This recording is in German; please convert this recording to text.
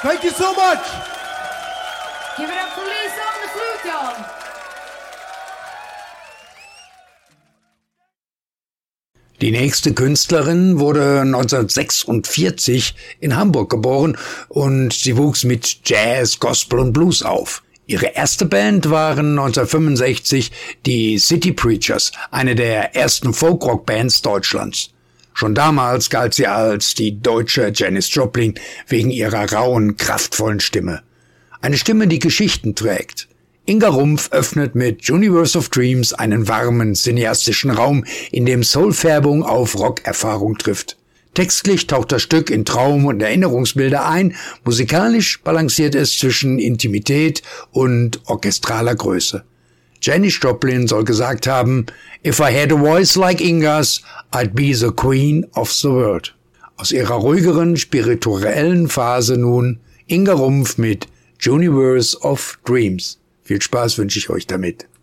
Thank you so much. Give it up for Lisa on the flute, y'all. Die nächste Künstlerin wurde 1946 in Hamburg geboren und sie wuchs mit Jazz, Gospel und Blues auf. Ihre erste Band waren 1965 die City Preachers, eine der ersten Folkrock-Bands Deutschlands. Schon damals galt sie als die deutsche Janis Joplin wegen ihrer rauen, kraftvollen Stimme. Eine Stimme, die Geschichten trägt. Inga Rumpf öffnet mit Universe of Dreams einen warmen, cineastischen Raum, in dem Soulfärbung auf Rockerfahrung trifft. Textlich taucht das Stück in Traum- und Erinnerungsbilder ein, musikalisch balanciert es zwischen Intimität und orchestraler Größe. Janis Joplin soll gesagt haben, "If I had a voice like Inga's, I'd be the queen of the world." Aus ihrer ruhigeren, spirituellen Phase nun Inga Rumpf mit Universe of Dreams. Viel Spaß wünsche ich euch damit.